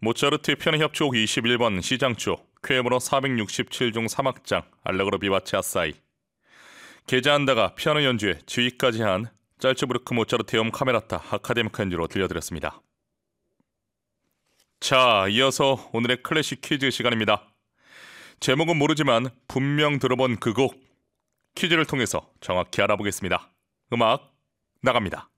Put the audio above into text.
모차르트의 피아노 협주곡 21번 시장조 쾌음으로 467중 3악장 알레그로 비바체 아사이. 게자한다가 피아노 연주에 지휘까지 한 짤츠부르크 모차르트 음 카메라타 아카데미카 연주로 들려드렸습니다. 자, 이어서 오늘의 클래식 퀴즈 시간입니다. 제목은 모르지만 분명 들어본 그 곡, 퀴즈를 통해서 정확히 알아보겠습니다. 음악 나갑니다.